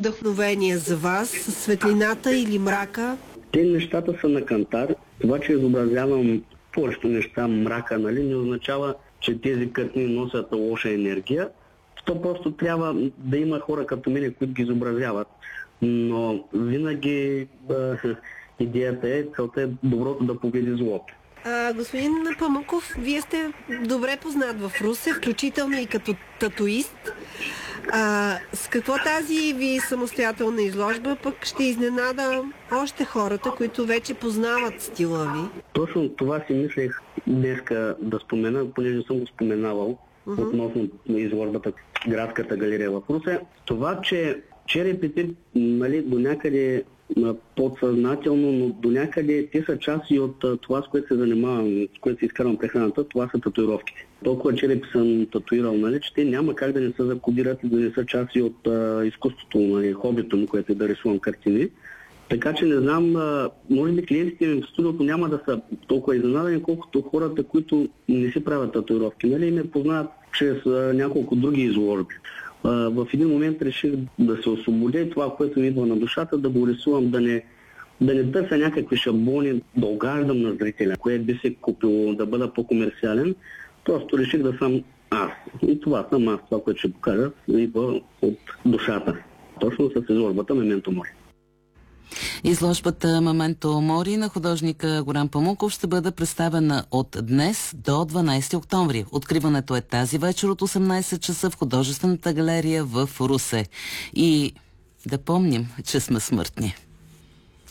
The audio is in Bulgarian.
вдъхновение за вас? Светлината или мрака? Те нещата са на кантар. Това, че изобразявам повечето неща мрака, не означава, че тези картини носят лоша енергия. То просто трябва да има хора като мен, които ги изобразяват. Но винаги идеята е, целта е доброто да победи злото. Господин Памуков, вие сте добре познат в Русе, включително и като татуист. С какво тази ви самостоятелна изложба пък ще изненада още хората, които вече познават стила ви? Точно това си мислех днеска да спомена, понеже не съм го споменавал относно изложбата Градската галерия в Русе. Това, че черепите до някъде подсъзнателно, но до някъде те са част и от това, с което се занимавам, с което се изкарвам прехраната, това са татуировките. Толкова черепи съм татуирал, че те няма как да не се закодират и да не са част и от изкуството, хобито ми, което е да рисувам картини. Така че не знам, може би клиентите ми в студиото няма да са толкова изненадани, колкото хората, които не си правят татуировки. И ме познават чрез няколко други изложби. В един момент реших да се освободя и това, което ми идва на душата, да го рисувам, да не търся някакви шаблони, да огаждам на зрителя, което би се купило, да бъда по-комерциален. Просто реших да съм аз. И това съм аз, това, което ще покажа, идва от душата. Точно с изложбата Мементо Мори. Изложбата Мементо Мори на художника Горан Памуков ще бъде представена от днес до 12 октомври. Откриването е тази вечер от 18 часа в художествената галерия в Русе. И да помним, че сме смъртни.